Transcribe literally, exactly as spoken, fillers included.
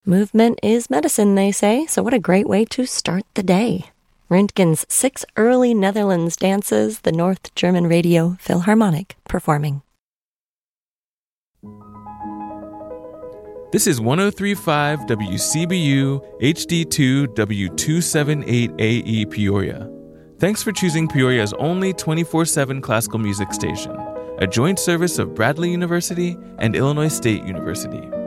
Movement is medicine, they say, so what a great way to start the day. Röntgen's six early Netherlands dances, the North German Radio Philharmonic performing. This is one oh three point five W C B U H D two W two seventy-eight A E Peoria. Thanks for choosing Peoria's only twenty-four seven classical music station, a joint service of Bradley University and Illinois State University.